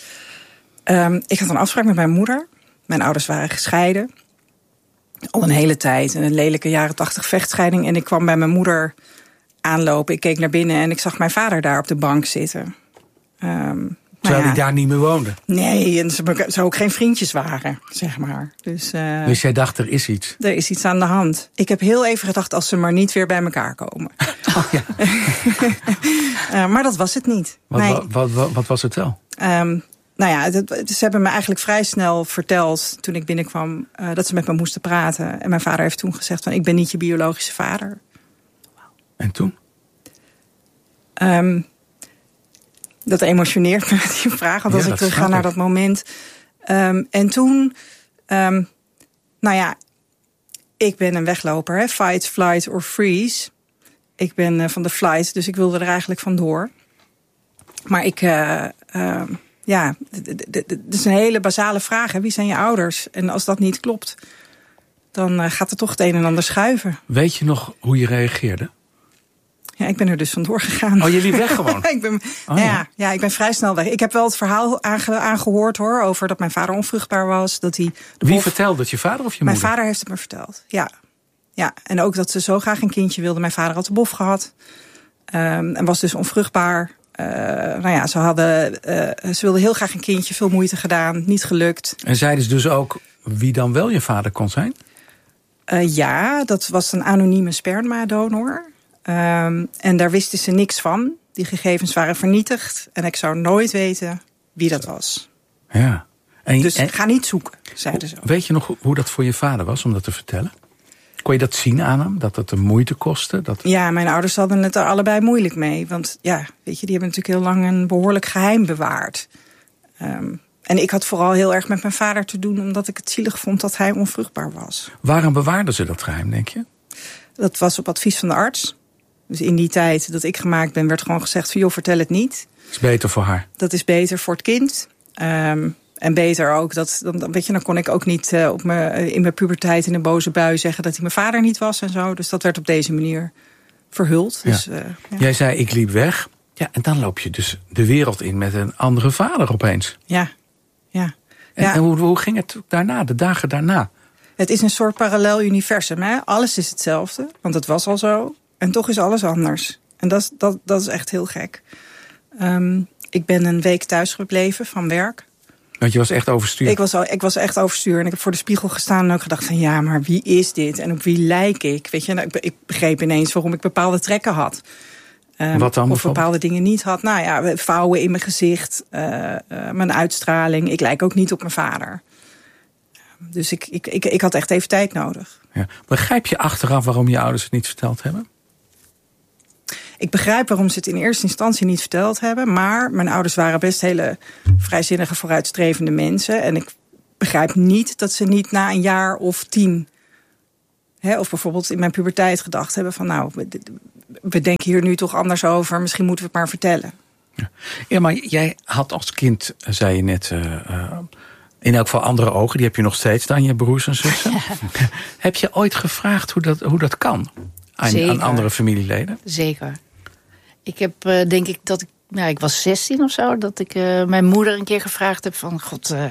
Um, ik had een afspraak met mijn moeder. Mijn ouders waren gescheiden. Al een hele tijd. Een lelijke jaren tachtig vechtscheiding. En ik kwam bij mijn moeder aanlopen. Ik keek naar binnen en ik zag mijn vader daar op de bank zitten. Um, Terwijl ja. hij daar niet meer woonde? Nee, en ze, ze ook geen vriendjes waren, zeg maar. Dus, uh, dus jij dacht, er is iets? Er is iets aan de hand. Ik heb heel even gedacht, als ze maar niet weer bij elkaar komen. Oh, ja. uh, maar dat was het niet. Wat, nee. wat, wat, wat, wat was het wel? Um, nou ja, het, ze hebben me eigenlijk vrij snel verteld toen ik binnenkwam... Uh, dat ze met me moesten praten. En mijn vader heeft toen gezegd van, ik ben niet je biologische vader. En toen? Um, Dat emotioneert me, die vraag. Want als ja, ik terug ga naar dat moment. Um, en toen, um, nou ja, ik ben een wegloper. Hè? Fight, flight or freeze. Ik ben uh, van de flight, dus ik wilde er eigenlijk vandoor. Maar ik, uh, uh, ja, het is een hele basale vraag. Hè? Wie zijn je ouders? En als dat niet klopt, dan uh, gaat er toch het een en ander schuiven. Weet je nog hoe je reageerde? Ja, ik ben er dus vandoor gegaan. Oh, je liep weg gewoon? ik, ben, oh, ja, ja. ja, ik ben vrij snel weg. Ik heb wel het verhaal aange, aangehoord hoor, over dat mijn vader onvruchtbaar was. Dat hij de Wie bof... vertelde het? Je vader of je mijn moeder? Mijn vader heeft het me verteld, ja. ja. En ook dat ze zo graag een kindje wilde. Mijn vader had de bof gehad. Um, en was dus onvruchtbaar. Uh, nou ja, ze, hadden, uh, ze wilden heel graag een kindje, veel moeite gedaan, niet gelukt. En zeiden ze dus ook wie dan wel je vader kon zijn? Uh, ja, dat was een anonieme spermadonor. Um, en daar wisten ze niks van. Die gegevens waren vernietigd. En ik zou nooit weten wie dat was. Ja. En, dus en, ga niet zoeken, zeiden ze. Weet je nog hoe dat voor je vader was om dat te vertellen? Kon je dat zien aan hem? Dat het de moeite kostte? Dat... Ja, mijn ouders hadden het er allebei moeilijk mee. Want ja, weet je, die hebben natuurlijk heel lang een behoorlijk geheim bewaard. Um, en ik had vooral heel erg met mijn vader te doen, omdat ik het zielig vond dat hij onvruchtbaar was. Waarom bewaarden ze dat geheim, denk je? Dat was op advies van de arts. Dus in die tijd dat ik gemaakt ben, werd gewoon gezegd van, joh, vertel het niet. Dat is beter voor haar. Dat is beter voor het kind. Um, en beter ook, dat, dan, weet je, dan kon ik ook niet uh, op me, in mijn puberteit in een boze bui zeggen dat hij mijn vader niet was en zo. Dus dat werd op deze manier verhuld. Ja. Dus, uh, ja. Jij zei, ik liep weg. Ja, en dan loop je dus de wereld in met een andere vader opeens. Ja, ja. En, ja. en hoe, hoe ging het daarna, de dagen daarna? Het is een soort parallel universum. Hè? Alles is hetzelfde, want het was al zo. En toch is alles anders. En dat, dat, dat is echt heel gek. Um, ik ben een week thuis gebleven van werk. Want je was echt overstuur? Ik was, al, ik was echt overstuur. En ik heb voor de spiegel gestaan en ook gedacht van, ja, maar wie is dit? En op wie lijk ik? Weet je, nou, ik, ik begreep ineens waarom ik bepaalde trekken had. Um, Wat dan? Of bepaalde dingen niet had. Nou ja, vouwen in mijn gezicht, uh, uh, mijn uitstraling. Ik lijk ook niet op mijn vader. Dus ik, ik, ik, ik had echt even tijd nodig. Ja. Begrijp je achteraf waarom je ouders het niet verteld hebben? ik begrijp waarom ze het in eerste instantie niet verteld hebben. Maar mijn ouders waren best hele vrijzinnige, vooruitstrevende mensen. En ik begrijp niet dat ze niet na een jaar of tien... Hè, of bijvoorbeeld in mijn puberteit gedacht hebben van... nou, we, we denken hier nu toch anders over. Misschien moeten we het maar vertellen. Ja, ja, maar jij had als kind, zei je net... Uh, uh, in elk geval andere ogen. Die heb je nog steeds dan, je broers en zussen. Ja. Heb je ooit gevraagd hoe dat, hoe dat kan? Aan, aan andere familieleden? Zeker. Ik heb, uh, denk ik, dat ik... Nou, ik was zestien of zo. Dat ik uh, mijn moeder een keer gevraagd heb van... God, uh,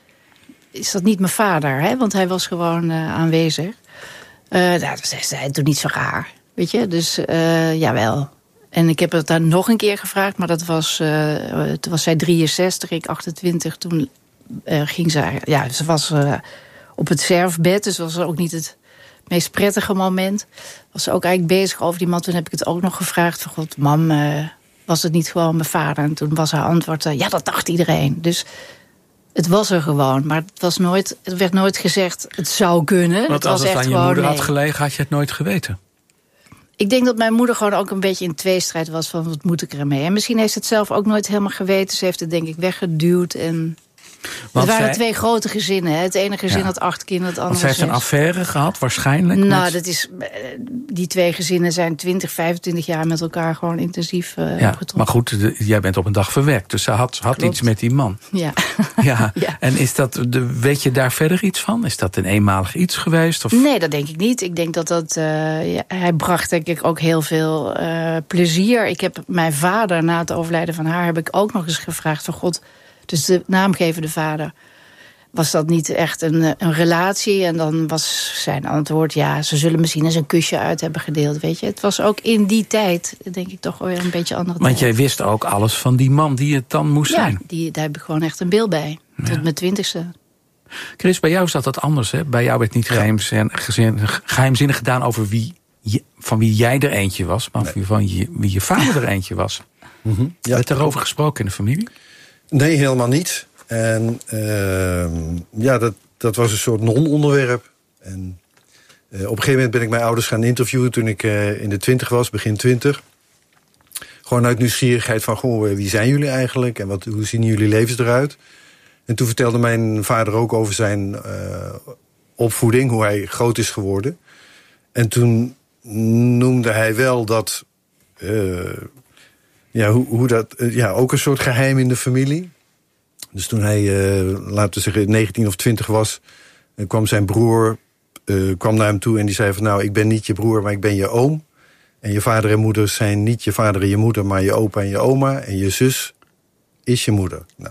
is dat niet mijn vader? Hè? Want hij was gewoon uh, aanwezig. Uh, nou, dat zei hij toen niet zo raar. Weet je? Dus, uh, jawel. En ik heb het daar nog een keer gevraagd. Maar dat was... Uh, toen was zij drieënzestig, ik achtentwintig. Toen uh, ging ze... Ja, ze was uh, op het sterfbed. Dus dat was ook niet het meest prettige moment. Was ze ook eigenlijk bezig over die man. Toen heb ik het ook nog gevraagd. Van God, mam, uh, was het niet gewoon mijn vader? En toen was haar antwoord... Uh, ja, dat dacht iedereen. Dus... Het was er gewoon, maar het, was nooit, het werd nooit gezegd, het zou kunnen. Want het als was het echt aan je gewoon, moeder had nee. gelegen, had je het nooit geweten? Ik denk dat mijn moeder gewoon ook een beetje in tweestrijd was van wat moet ik ermee. En misschien heeft ze het zelf ook nooit helemaal geweten. Ze heeft het denk ik weggeduwd. En Want het waren zij... twee grote gezinnen. Hè. Het ene gezin Ja. had acht kinderen, het andere Want zij heeft een zes. affaire gehad, waarschijnlijk? Nou, met... dat is, die twee gezinnen zijn twintig, vijfentwintig jaar met elkaar gewoon intensief uh, Ja, opgetrokken. maar goed, de, jij bent op een dag verwekt. Dus ze had, had iets met die man. Ja. Ja. Ja. En is dat, de, weet je daar verder iets van? Is dat een eenmalig iets geweest? Of? Nee, dat denk ik niet. Ik denk dat dat... Uh, ja, hij bracht denk ik ook heel veel uh, plezier. Ik heb mijn vader, na het overlijden van haar... heb ik ook nog eens gevraagd van God... Dus de naamgevende vader... was dat niet echt een, een relatie? En dan was zijn antwoord... ja, ze zullen misschien eens een kusje uit hebben gedeeld, weet je. Het was ook in die tijd, denk ik, toch weer een beetje andere Want tijd. jij wist ook alles van die man die het dan moest ja, zijn. Die, daar heb ik gewoon echt een beeld bij. Tot Ja. mijn twintigste. Chris, bij jou is dat dat anders, hè? Bij jou werd niet geheimzinnig, geheimzinnig gedaan over wie je, van wie jij er eentje was... maar nee. van je, wie je vader er eentje was. Mm-hmm. Ja. Werd erover gesproken in de familie? Nee, helemaal niet. En uh, ja, dat, dat was een soort non-onderwerp. En uh, op een gegeven moment ben ik mijn ouders gaan interviewen... toen ik uh, in de twintig was, begin twintig. Gewoon uit nieuwsgierigheid van, goh, wie zijn jullie eigenlijk? En wat, hoe zien jullie levens eruit? En toen vertelde mijn vader ook over zijn uh, opvoeding... hoe hij groot is geworden. En toen noemde hij wel dat... Uh, ja, hoe, hoe dat uh, ja, ook een soort geheim in de familie... Dus toen hij, uh, laten we zeggen, negentien of twintig was... Uh, kwam zijn broer uh, kwam naar hem toe en die zei van... nou, ik ben niet je broer, maar ik ben je oom. En je vader en moeder zijn niet je vader en je moeder... maar je opa en je oma. En je zus is je moeder. Nou.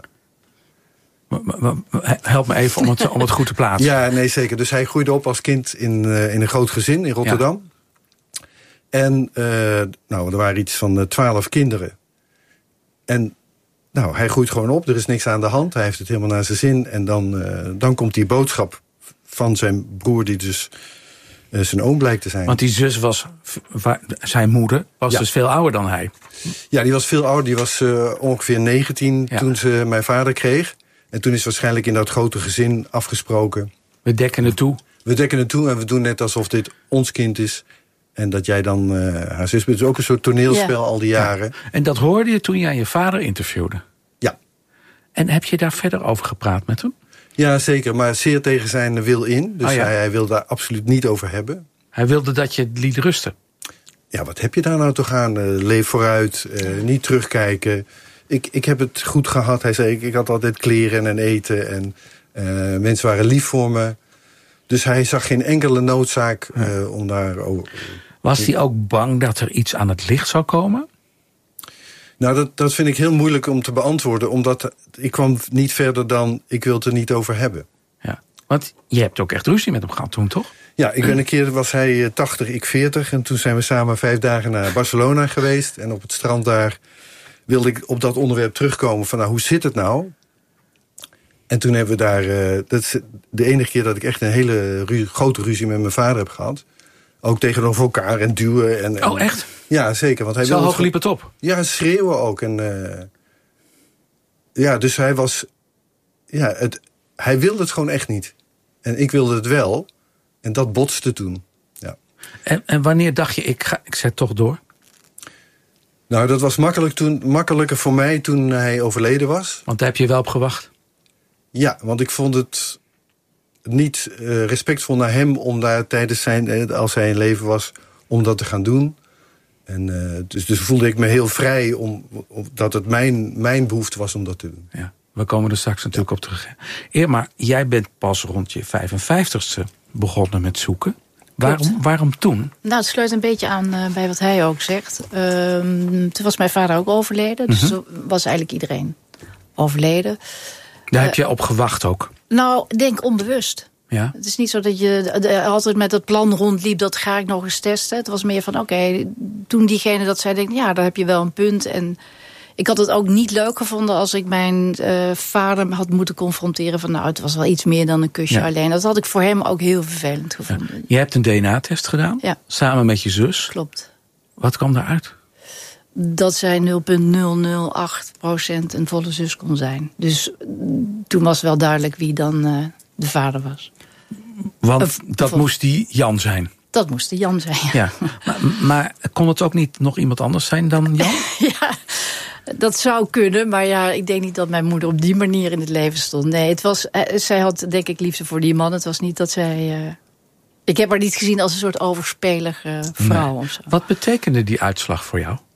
Help me even om het, om het goed te plaatsen. Ja, nee, zeker. Dus hij groeide op als kind in, uh, in een groot gezin in Rotterdam. Ja. En uh, nou, er waren iets van twaalf uh, kinderen. En... Nou, hij groeit gewoon op, er is niks aan de hand. Hij heeft het helemaal naar zijn zin. En dan, uh, dan komt die boodschap van zijn broer... die dus uh, zijn oom blijkt te zijn. Want die zus was, zijn moeder, was ja. dus veel ouder dan hij. Ja, die was veel ouder. Die was uh, ongeveer negentien ja. toen ze mijn vader kreeg. En toen is waarschijnlijk in dat grote gezin afgesproken... We dekken het toe. We dekken het toe en we doen net alsof dit ons kind is... En dat jij dan uh, haar zus bent. Dus ook een soort toneelspel ja. al die jaren. Ja. En dat hoorde je toen jij je vader interviewde? Ja. En heb je daar verder over gepraat met hem? Ja, zeker. Maar zeer tegen zijn wil in. Dus oh, ja. hij, hij wil daar absoluut niet over hebben. Hij wilde dat je het liet rusten? Ja, wat heb je daar nou toch aan? Uh, leef vooruit, uh, niet terugkijken. Ik, ik heb het goed gehad. Hij zei, ik, ik had altijd kleren en eten. En uh, mensen waren lief voor me. Dus hij zag geen enkele noodzaak uh, om daar... Oh, Was hij ook bang dat er iets aan het licht zou komen? Nou, dat, dat vind ik heel moeilijk om te beantwoorden. Omdat ik kwam niet verder dan... ik wil het er niet over hebben. Ja, want je hebt ook echt ruzie met hem gehad toen, toch? Ja, ik ben een keer, was hij tachtig, ik veertig. En toen zijn we samen vijf dagen naar Barcelona geweest. En op het strand daar wilde ik op dat onderwerp terugkomen. Van nou, hoe zit het nou? En toen hebben we daar... Uh, dat is de enige keer dat ik echt een hele ru- grote ruzie met mijn vader heb gehad. Ook tegenover elkaar en duwen. En, en, oh, echt? Ja, zeker. Want hij Zo hoog liep het op? Ja, schreeuwen ook. En, uh, ja, dus hij was... Ja, het, hij wilde het gewoon echt niet. En ik wilde het wel. En dat botste toen. Ja. En, en wanneer dacht je, ik, ga, ik zet toch door? Nou, dat was makkelijk toen, makkelijker voor mij toen hij overleden was. Want daar heb je wel op gewacht? Ja, want ik vond het niet uh, respectvol naar hem om daar tijdens zijn, als hij in leven was, om dat te gaan doen. En uh, dus, dus voelde ik me heel vrij om, om dat het mijn, mijn behoefte was om dat te doen. Ja, we komen er straks natuurlijk ja. op terug. Irma, jij bent pas rond je vijfenvijftigste begonnen met zoeken. Waarom, waarom toen? Nou, het sluit een beetje aan uh, bij wat hij ook zegt. Uh, toen was mijn vader ook overleden. Dus mm-hmm. toen was eigenlijk iedereen overleden. Daar uh, heb je op gewacht ook? Nou, ik denk onbewust. Ja? Het is niet zo dat je uh, altijd met dat plan rondliep, dat ga ik nog eens testen. Het was meer van, oké, okay, toen diegene dat zei, denk ik, ja, daar heb je wel een punt. En ik had het ook niet leuk gevonden als ik mijn uh, vader had moeten confronteren van, nou, het was wel iets meer dan een kusje ja. alleen. Dat had ik voor hem ook heel vervelend gevonden. Ja. Je hebt een D N A-test gedaan, ja. samen met je zus. Klopt. Wat kwam daaruit? Dat zij nul komma nul nul acht procent een volle zus kon zijn. Dus toen was wel duidelijk wie dan uh, de vader was. Want uh, dat vol- moest die Jan zijn? Dat moest de Jan zijn, ja. ja. Maar, maar kon het ook niet nog iemand anders zijn dan Jan? ja, dat zou kunnen. Maar ja, ik denk niet dat mijn moeder op die manier in het leven stond. Nee, het was, uh, zij had denk ik liefde voor die man. Het was niet dat zij... Uh, ik heb haar niet gezien als een soort overspelige vrouw. Nee. Of zo. Wat betekende die uitslag voor jou?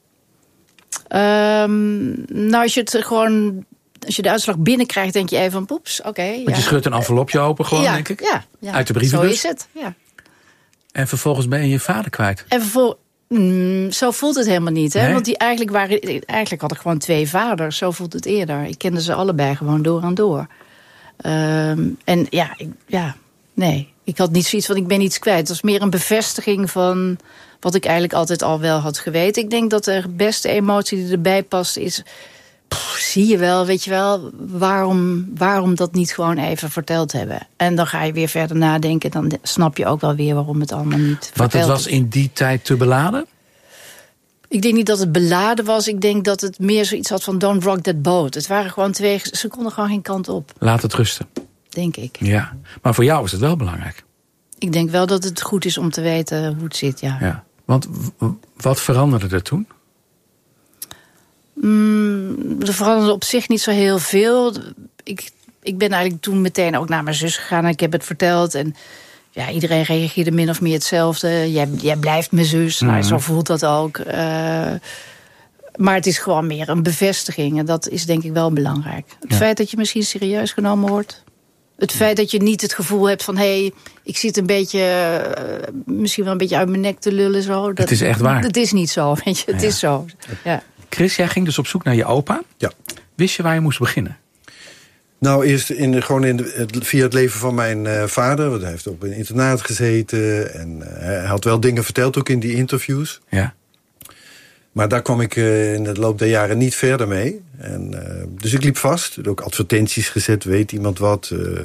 Um, nou, als je het gewoon... Als je de uitslag binnenkrijgt, denk je even van poeps, oké. Okay, Want ja. je scheurt een envelopje open gewoon, ja, denk ik? Ja, ja. Uit de brievenbus? Zo is het, ja. En vervolgens ben je je vader kwijt? En vervolgens... Mm, zo voelt het helemaal niet, hè? Nee? Want die eigenlijk, waren, eigenlijk had ik gewoon twee vaders. Zo voelt het eerder. Ik kende ze allebei gewoon door en door. Um, en ja, ik, ja, nee. Ik had niet zoiets van, ik ben iets kwijt. Het was meer een bevestiging van wat ik eigenlijk altijd al wel had geweten. Ik denk dat de beste emotie die erbij past is... Pff, zie je wel, weet je wel, waarom, waarom dat niet gewoon even verteld hebben. En dan ga je weer verder nadenken. Dan snap je ook wel weer waarom het allemaal niet verteld is. Want het was in die tijd te beladen? Ik denk niet dat het beladen was. Ik denk dat het meer zoiets had van don't rock that boat. Het waren gewoon twee... Ze konden gewoon geen kant op. Laat het rusten. Denk ik. Ja, maar voor jou is het wel belangrijk. Ik denk wel dat het goed is om te weten hoe het zit, ja. ja. Want wat veranderde er toen? Mm, er veranderde op zich niet zo heel veel. Ik, ik ben eigenlijk toen meteen ook naar mijn zus gegaan en ik heb het verteld. En ja, iedereen reageerde min of meer hetzelfde. Jij, jij blijft mijn zus. Mm-hmm. Nou, zo voelt dat ook. Uh, maar het is gewoon meer een bevestiging. En dat is denk ik wel belangrijk. Het ja. feit dat je misschien serieus genomen wordt. Het feit dat je niet het gevoel hebt van... hé, hey, ik zit een beetje, uh, misschien wel een beetje uit mijn nek te lullen. Zo. Dat, het is echt waar. Het is niet zo, weet je. Het ja. is zo, ja. Chris, jij ging dus op zoek naar je opa. Ja. Wist je waar je moest beginnen? Nou, eerst in, gewoon in de, via het leven van mijn uh, vader. Want hij heeft op een internaat gezeten. En uh, hij had wel dingen verteld, ook in die interviews. Ja. Maar daar kwam ik uh, in de loop der jaren niet verder mee. En, uh, dus ik liep vast. Ook advertenties gezet, weet iemand wat. Uh,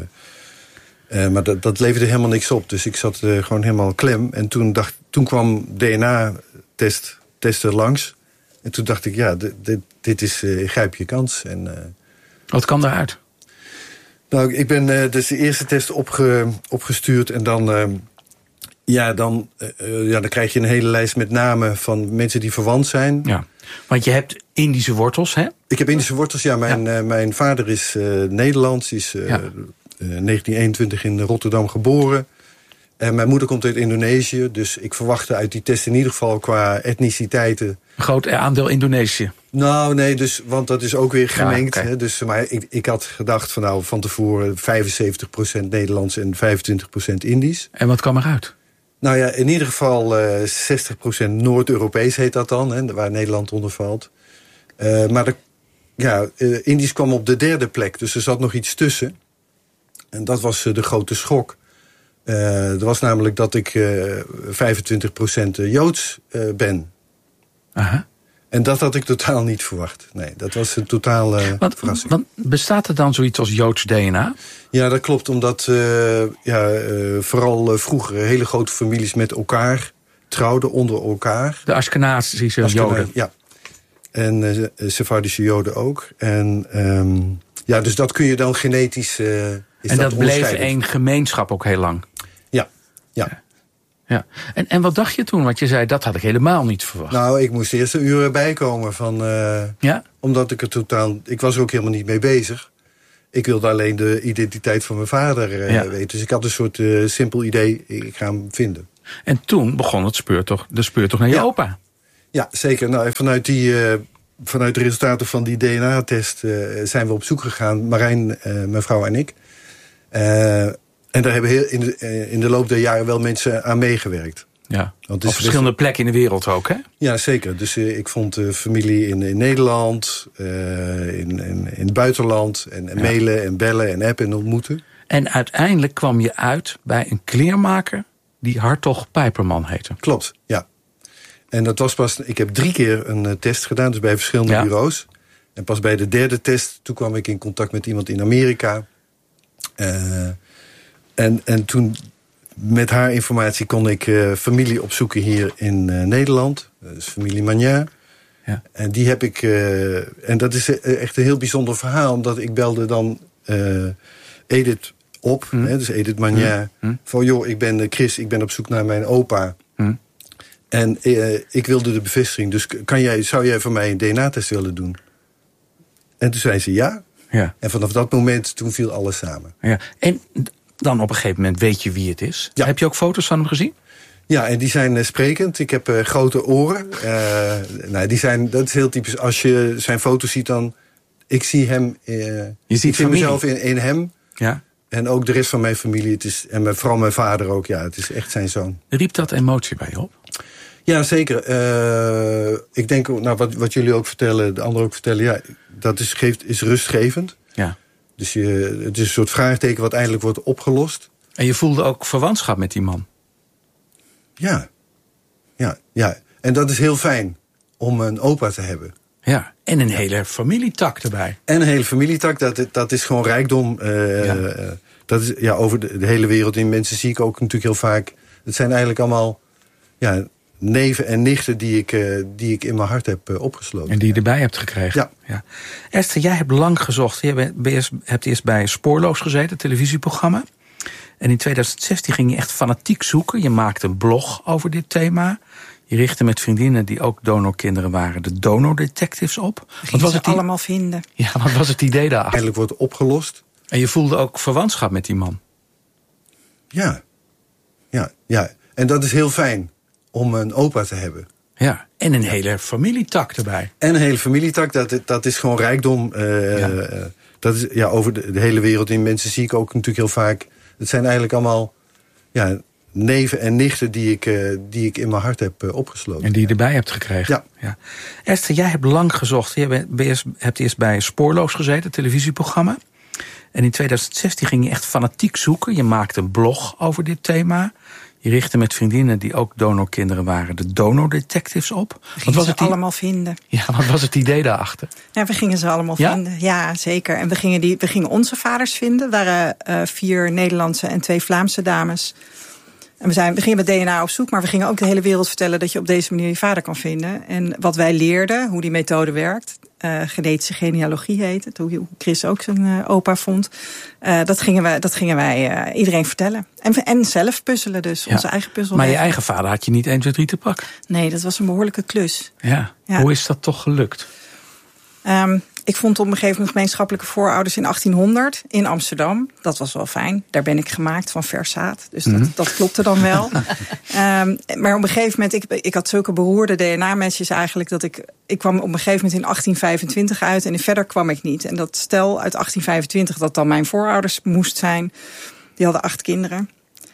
uh, maar dat, dat leverde helemaal niks op. Dus ik zat uh, gewoon helemaal klem. En toen, dacht, toen kwam D N A-test testen langs. En toen dacht ik, ja, dit, dit, dit is, uh, grijp je kans. En, uh, wat kwam daaruit? Nou, ik ben uh, dus de eerste test opge, opgestuurd. En dan, uh, ja, dan, uh, ja, dan krijg je een hele lijst met namen van mensen die verwant zijn. Ja, want je hebt Indische wortels, hè? Ik heb Indische wortels, ja. Mijn, ja. Uh, mijn vader is uh, Nederlands. Die is uh, ja. uh, negentien eenentwintig in Rotterdam geboren. En mijn moeder komt uit Indonesië. Dus ik verwachtte uit die test in ieder geval qua etniciteiten... Een groot aandeel Indonesië. Nou, nee, dus, want dat is ook weer gemengd. Ja, okay. hè, dus, maar ik, ik had gedacht van nou van tevoren vijfenzeventig procent Nederlands en vijfentwintig procent Indisch. En wat kwam eruit? Nou ja, in ieder geval uh, zestig procent Noord-Europees heet dat dan, hè, waar Nederland onder valt. Uh, maar de, ja, uh, Indisch kwam op de derde plek, dus er zat nog iets tussen. En dat was uh, de grote schok. Uh, dat was namelijk dat ik uh, vijfentwintig procent Joods uh, ben. Aha. En dat had ik totaal niet verwacht. Nee, dat was een totale uh, want, verrassing. Want bestaat er dan zoiets als Joods D N A? Ja, dat klopt. Omdat uh, ja, uh, vooral uh, vroeger hele grote families met elkaar trouwden onder elkaar. De Ashkenazische Joden. Ja. En uh, Sephardische Joden ook. En um, ja, dus dat kun je dan genetisch... Uh, is en dat, dat bleef één gemeenschap ook heel lang? Ja, ja. Ja. En, en wat dacht je toen? Want je zei, dat had ik helemaal niet verwacht. Nou, ik moest eerst een uur bijkomen. Van, uh, ja? Omdat ik er totaal... Ik was er ook helemaal niet mee bezig. Ik wilde alleen de identiteit van mijn vader uh, ja. weten. Dus ik had een soort uh, simpel idee, ik ga hem vinden. En toen begon het speurtocht, de speurtocht naar je ja. opa. Ja, zeker. Nou, vanuit, die, uh, vanuit de resultaten van die D N A-test uh, zijn we op zoek gegaan. Marijn, uh, mijn vrouw en ik. Uh, en daar hebben heel, in, de, uh, in de loop der jaren wel mensen aan meegewerkt. Ja, op verschillende best... plekken in de wereld ook, hè? Ja, zeker. Dus uh, ik vond uh, familie in, in Nederland, uh, in, in, in het buitenland. En, en ja. mailen en bellen en appen en ontmoeten. En uiteindelijk kwam je uit bij een kleermaker die Hartog Pijperman heette. Klopt, ja. En dat was pas... Ik heb drie keer een uh, test gedaan, dus bij verschillende ja. bureaus. En pas bij de derde test, toen kwam ik in contact met iemand in Amerika. Uh, en, en toen... Met haar informatie kon ik uh, familie opzoeken hier in uh, Nederland. Dat is familie Magnin. Ja. En die heb ik... Uh, en dat is echt een heel bijzonder verhaal. Omdat ik belde dan uh, Edith op. Mm. Hè, dus Edith Magnin. Mm. Van joh, ik ben uh, Chris. Ik ben op zoek naar mijn opa. Mm. En uh, ik wilde de bevestiging. Dus kan jij, zou jij voor mij een D N A-test willen doen? En toen zei ze ja. ja. En vanaf dat moment, toen viel alles samen. Ja. En... Dan op een gegeven moment weet je wie het is. Ja. Heb je ook foto's van hem gezien? Ja, en die zijn uh, sprekend. Ik heb uh, grote oren. Uh, nou, die zijn, dat is heel typisch. Als je zijn foto's ziet, dan... Ik zie hem... Uh, je ziet ik zie mezelf in, in hem. Ja. En ook de rest van mijn familie. Het is, en mijn, vooral mijn vader ook. Ja, het is echt zijn zoon. Riep dat emotie bij je op? Ja, zeker. Uh, ik denk, nou, wat, wat jullie ook vertellen, de anderen ook vertellen... Ja, dat is, geeft, is rustgevend. Ja. Dus je, het is een soort vraagteken wat eindelijk wordt opgelost. En je voelde ook verwantschap met die man? Ja. Ja, ja. En dat is heel fijn om een opa te hebben. Ja, en een hele familietak erbij. En een hele familietak, dat, dat is gewoon rijkdom. Uh, ja. Uh, dat is, ja, over de, de hele wereld in mensen zie ik ook natuurlijk heel vaak... Het zijn eigenlijk allemaal... Ja, neven en nichten die ik, uh, die ik in mijn hart heb uh, opgesloten. En die je erbij hebt gekregen. Ja. ja. Esther, jij hebt lang gezocht. Je bent, ben eerst, hebt eerst bij Spoorloos gezeten, het televisieprogramma. En in tweeduizend zestien ging je echt fanatiek zoeken. Je maakte een blog over dit thema. Je richtte met vriendinnen die ook donorkinderen waren... de donordetectives op. Wat was het die... allemaal vinden. Ja, wat was het idee daar? Eindelijk wordt opgelost. En je voelde ook verwantschap met die man. Ja. Ja, ja. En dat is heel fijn om een opa te hebben. Ja, en een hele familietak erbij. En een hele familietak, dat, dat is gewoon rijkdom. Uh, ja. Uh, dat is, ja, over de, de hele wereld in mensen zie ik ook natuurlijk heel vaak... Het zijn eigenlijk allemaal ja, neven en nichten die ik, uh, die ik in mijn hart heb uh, opgesloten. En die je erbij hebt gekregen. Ja. ja. Esther, jij hebt lang gezocht. Je bent, ben eerst, hebt eerst bij Spoorloos gezeten, het televisieprogramma. En in tweeduizend zestien ging je echt fanatiek zoeken. Je maakte een blog over dit thema... Je richtte met vriendinnen die ook donorkinderen waren... de donordetectives op. Wat was het die... allemaal vinden. Ja, wat was het idee daarachter? Ja, we gingen ze allemaal ja? vinden. Ja, zeker. En we gingen, die, we gingen onze vaders vinden. Er waren uh, vier Nederlandse en twee Vlaamse dames. En we, zijn, we gingen met D N A op zoek... maar we gingen ook de hele wereld vertellen... dat je op deze manier je vader kan vinden. En wat wij leerden, hoe die methode werkt... Uh, genetische genealogie heet het, hoe Chris ook zijn uh, opa vond. Uh, dat, gingen we, dat gingen wij uh, iedereen vertellen. En, en zelf puzzelen dus, ja. onze eigen puzzel. Maar je eigen vader had je niet één, twee, drie te pakken? Nee, dat was een behoorlijke klus. Ja. Ja. Hoe is dat toch gelukt? Um, ik vond op een gegeven moment gemeenschappelijke voorouders in achttienhonderd in Amsterdam. Dat was wel fijn. Daar ben ik gemaakt van versaat. Dus dat, mm-hmm. dat klopte dan wel. um, maar op een gegeven moment, ik, ik had zulke beroerde D N A-matches eigenlijk... dat ik, ik kwam op een gegeven moment in achttien vijfentwintig uit... en verder kwam ik niet. En dat stel uit achttien vijfentwintig dat dan mijn voorouders moest zijn... die hadden acht kinderen...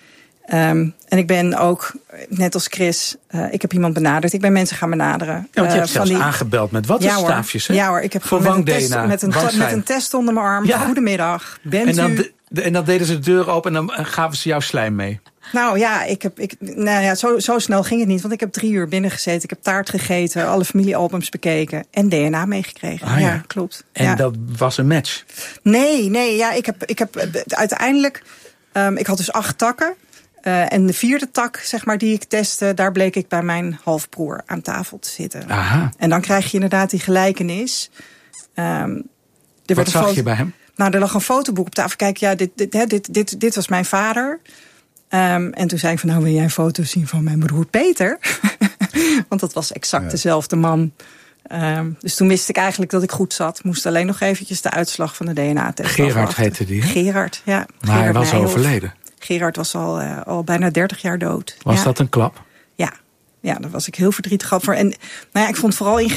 Um, en ik ben ook, net als Chris, uh, ik heb iemand benaderd. Ik ben mensen gaan benaderen. Ja, want je hebt uh, zelfs die... aangebeld met wattenstaafjes, hè? Ja hoor, ik heb gewoon met een, test, met, een ta- met een test onder mijn arm. Ja. Goedemiddag, bent en dan u... De, de, en dan deden ze de deur open en dan gaven ze jouw slijm mee. Nou ja, ik heb, ik, nou ja zo, zo snel ging het niet. Want ik heb drie uur binnen gezeten. Ik heb taart gegeten, alle familiealbums bekeken. En D N A meegekregen. Ah, ja. ja, klopt. En ja. dat was een match? Nee, nee, ja, ik heb, ik heb uiteindelijk... Um, ik had dus acht takken. Uh, en de vierde tak, zeg maar, die ik testte... daar bleek ik bij mijn halfbroer aan tafel te zitten. Aha. En dan krijg je inderdaad die gelijkenis. Um, er Wat werd zag foto... je bij hem? Nou, er lag een fotoboek op tafel. Kijk, ja, dit, dit, dit, dit, dit was mijn vader. Um, en toen zei ik van, nou wil jij een foto zien van mijn broer Peter? Want dat was exact ja. dezelfde man. Um, dus toen wist ik eigenlijk dat ik goed zat. Moest alleen nog eventjes de uitslag van de D N A-test Gerard afwachten. heette die, hè? Gerard, ja. Maar Gerard hij was Nijhoff. overleden. Gerard was al, uh, al bijna dertig jaar dood. Was ja. dat een klap? Ja. Ja, daar was ik heel verdrietig over. En nou ja, ik vond het vooral